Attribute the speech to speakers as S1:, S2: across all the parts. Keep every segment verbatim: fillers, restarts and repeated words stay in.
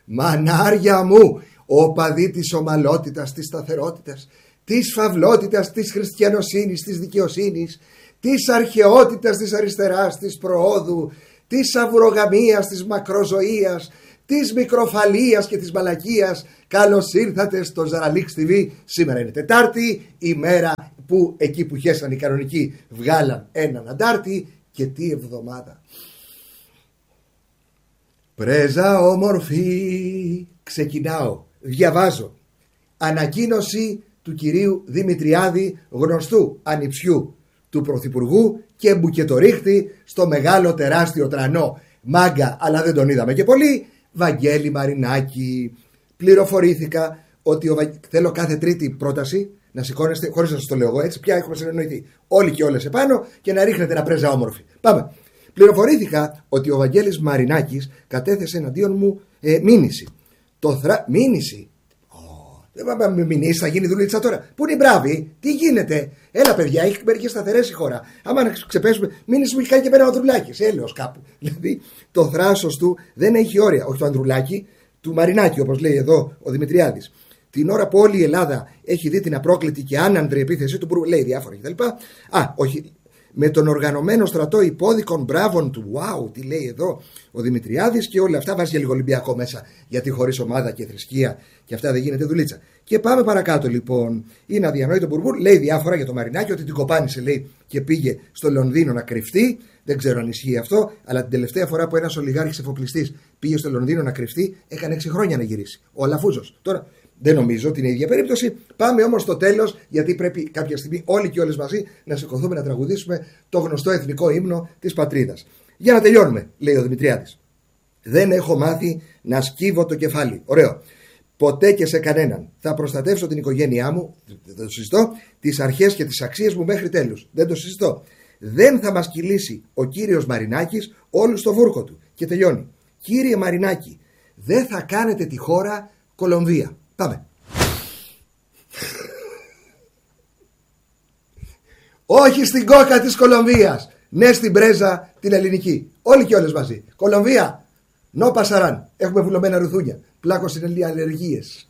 S1: Μανάρια μου, οπαδοί της ομαλότητας, της σταθερότητας, της φαυλότητας, της χριστιανοσύνης, της δικαιοσύνης, της αρχαιότητας, της αριστεράς, της προόδου, της αυρογαμίας, της μακροζωίας, της μικροφαλίας και της μαλακίας. Καλώς ήρθατε στο Ζαραλίξ τι βι. Σήμερα είναι Τετάρτη, ημέρα που εκεί που χέσαν οι κανονικοί βγάλαν έναν αντάρτη. Και τι εβδομάδα. Πρέζα όμορφη, ξεκινάω, διαβάζω. Ανακοίνωση του κυρίου Δημητριάδη, γνωστού ανιψιού του Πρωθυπουργού και μπουκετορίχτη στο μεγάλο τεράστιο τρανό. Μάγκα, αλλά δεν τον είδαμε και πολύ. Βαγγέλη Μαρινάκη. Πληροφορήθηκα ότι ο Βα... θέλω κάθε τρίτη πρόταση να σηκώνεστε, χωρίς να σας το λέω εγώ έτσι, πια έχουμε συνεννοηθεί όλοι και όλες επάνω και να ρίχνετε ένα πρέζα όμορφη. Πάμε. Πληροφορήθηκα ότι ο Βαγγέλης Μαρινάκης κατέθεσε εναντίον μου ε, μήνυση. Το θρα... Μήνυση. Δεν πάμε με μηνύσει, θα γίνει δουλίτσα τώρα. Πού είναι η μπράβη, τι γίνεται. Έλα, παιδιά, έχει μερικές σταθερές η χώρα. Άμα να ξεπέσουμε, μήνυση μου έχει κάνει και εμένα ο Ανδρουλάκης. Έλεος κάπου. Δηλαδή το θράσος του δεν έχει όρια. Όχι το Ανδρουλάκη, του Μαρινάκη, όπως λέει εδώ ο Δημητριάδης. Την ώρα που όλη η Ελλάδα έχει δει την απρόκλητη και άνανδρη επίθεση του, λέει διάφορα κτλ. Α, όχι. Με τον οργανωμένο στρατό υπόδικων μπράβων του. Wow, τι λέει εδώ ο Δημητριάδης και όλα αυτά. Βάζει και λίγο Ολυμπιακό μέσα. Γιατί χωρίς ομάδα και θρησκεία και αυτά δεν γίνεται δουλίτσα. Και πάμε παρακάτω λοιπόν. Είναι αδιανόητο μπουρμπούρ. Λέει διάφορα για το Μαρινάκη ότι την κοπάνισε λέει και πήγε στο Λονδίνο να κρυφτεί. Δεν ξέρω αν ισχύει αυτό. Αλλά την τελευταία φορά που ένας ολιγάρχης εφοπλιστής πήγε στο Λονδίνο να κρυφτεί έκανε έξι χρόνια να γυρίσει. Ο Αλαφούζος. Τώρα. Δεν νομίζω την ίδια περίπτωση. Πάμε όμως στο τέλος, γιατί πρέπει κάποια στιγμή όλοι και όλες μαζί να σηκωθούμε να τραγουδήσουμε το γνωστό εθνικό ύμνο της πατρίδας. Για να τελειώνουμε, λέει ο Δημητριάδης. Δεν έχω μάθει να σκύβω το κεφάλι. Ωραίο. Ποτέ και σε κανέναν. Θα προστατεύσω την οικογένειά μου, δεν το συζητώ, τις αρχές και τις αξίες μου μέχρι τέλους. Δεν το συζητώ. Δεν θα μας κυλήσει ο κύριος Μαρινάκης όλους στο βούρκο του. Και τελειώνει. Κύριε Μαρινάκη, δεν θα κάνετε τη χώρα Κολομβία. Πάμε. Όχι στην κόκα της Κολομβίας. Ναι στην πρέζα την ελληνική. Όλοι και όλες μαζί. Κολομβία. Νο πασαράν. Έχουμε βουλωμένα ρουθούνια. Πλάκος είναι αλλεργίες.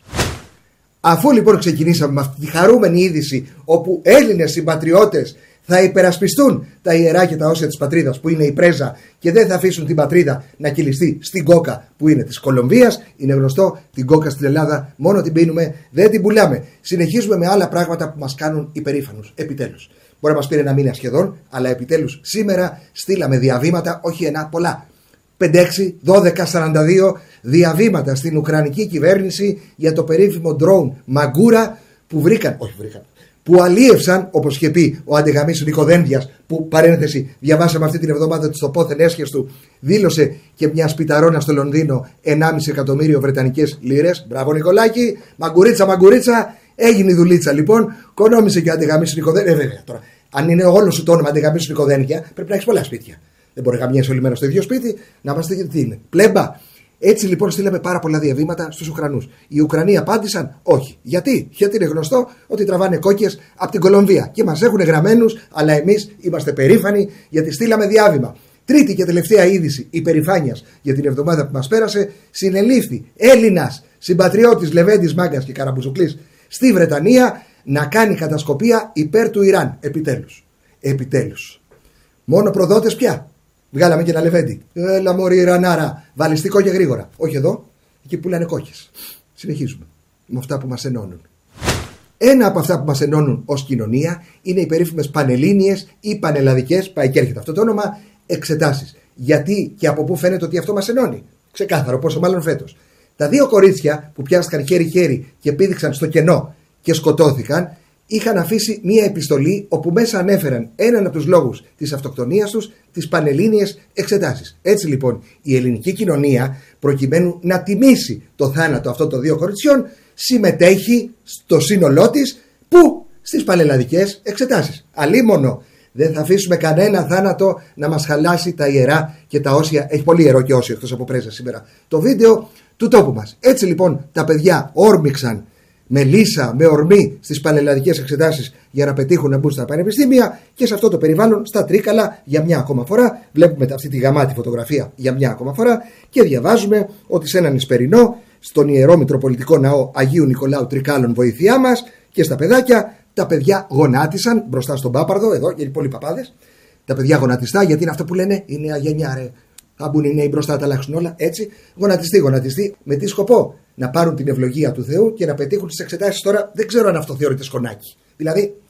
S1: Αφού λοιπόν ξεκινήσαμε με αυτή τη χαρούμενη είδηση όπου Έλληνες συμπατριώτες θα υπερασπιστούν τα ιερά και τα όσια της πατρίδας που είναι η πρέζα και δεν θα αφήσουν την πατρίδα να κυλιστεί στην κόκα που είναι της Κολομβίας. Είναι γνωστό, την κόκα στην Ελλάδα μόνο την πίνουμε, δεν την πουλάμε. Συνεχίζουμε με άλλα πράγματα που μας κάνουν υπερήφανους. Επιτέλους. Μπορεί να μας πήρε ένα μήνα σχεδόν, αλλά επιτέλους σήμερα στείλαμε διαβήματα, όχι ένα, πολλά. πέντε, έξι, δώδεκα, σαράντα δύο διαβήματα στην Ουκρανική κυβέρνηση για το περίφημο drone Μαγκούρα που βρήκαν, όχι βρήκαν, που αλίευσαν, όπως είχε πει ο Αντεγαμίσου Νικοδένδιας, που παρένθεση διαβάσαμε αυτή την εβδομάδα ότι στο πόθεν έσχες του δήλωσε και μια σπιταρώνα στο Λονδίνο ενάμιση εκατομμύριο βρετανικές λίρες. Μπράβο Νικολάκη, μαγκουρίτσα, μαγκουρίτσα, έγινε η δουλίτσα λοιπόν, κονόμησε και ο Αντεγαμίσου Νικοδένδια. Ε, βέβαια τώρα, αν είναι όλο σου το όνομα Αντεγαμίσου Νικοδένδια, πρέπει να έχει πολλά σπίτια. Δεν μπορεί να γαμιέσαι όλη μέρα στο ίδιο σπίτι, να είμαστε τι είναι. Πλέμπα. Έτσι λοιπόν στείλαμε πάρα πολλά διαβήματα στους Ουκρανούς. Οι Ουκρανοί απάντησαν όχι. Γιατί? Γιατί είναι γνωστό ότι τραβάνε κόκκες από την Κολομβία και μας έχουν γραμμένους, αλλά εμείς είμαστε περήφανοι γιατί στείλαμε διάβημα. Τρίτη και τελευταία είδηση υπερηφάνειας για την εβδομάδα που μας πέρασε, συνελήφθη Έλληνας συμπατριώτης Λεβέντης Μάγκας και Καραμπουζουκλής στη Βρετανία να κάνει κατασκοπία υπέρ του Ιράν. Επιτέλους. Επιτέλους. Μόνο προδότες πια. Βγάλαμε και ένα Λεβέντη. Έλα μωρή Ιρανάρα. Βάλεις κόκκια γρήγορα. Όχι εδώ. Εκεί πουλάνε κόκκες. Συνεχίζουμε. Με αυτά που μας ενώνουν. Ένα από αυτά που μας ενώνουν ως κοινωνία είναι οι περίφημες πανελλήνιες ή πανελλαδικές, πάει και έρχεται αυτό το όνομα, εξετάσεις. Γιατί και από πού φαίνεται ότι αυτό μας ενώνει. Ξεκάθαρο, πόσο μάλλον φέτος. Τα δύο κορίτσια που πιάστηκαν χέρι-χέρι και πήδηξαν στο κενό και σκοτώθηκαν, είχαν αφήσει μία επιστολή όπου μέσα ανέφεραν έναν από τους λόγους της αυτοκτονίας τους, τις πανελλήνιες εξετάσεις. Έτσι λοιπόν η ελληνική κοινωνία, προκειμένου να τιμήσει το θάνατο αυτών των δύο κοριτσιών, συμμετέχει στο σύνολό της που στις πανελλαδικές εξετάσεις. Αλίμονο, δεν θα αφήσουμε κανένα θάνατο να μας χαλάσει τα ιερά και τα όσια. Έχει πολύ ιερό και όσιο εκτός από πρέζα σήμερα το βίντεο του τόπου μας. Έτσι λοιπόν τα παιδιά όρμηξαν με λύσα, με ορμή στις πανελλαδικές εξετάσεις για να πετύχουν να μπουν στα πανεπιστήμια, και σε αυτό το περιβάλλον στα Τρίκαλα για μια ακόμα φορά. Βλέπουμε αυτή τη γαμάτη φωτογραφία για μια ακόμα φορά και διαβάζουμε ότι σε έναν Ισπερινό, στον Ιερό Μητροπολιτικό Ναό Αγίου Νικολάου Τρικάλων, βοήθειά μας, και στα παιδάκια, τα παιδιά γονάτισαν μπροστά στον Πάπαρδο, εδώ, γιατί πολλοί παπάδες. Τα παιδιά γονατιστά, γιατί είναι αυτό που λένε, η νέα γενιά, ρε. Θα μπουν οι νέοι μπροστά, θα τα αλλάξουν όλα. Έτσι, γονατιστή, γονατιστή. Με τι σκοπό? Να πάρουν την ευλογία του Θεού και να πετύχουν τις εξετάσεις. Τώρα δεν ξέρω αν αυτό θεωρείται σκονάκι. Δηλαδή,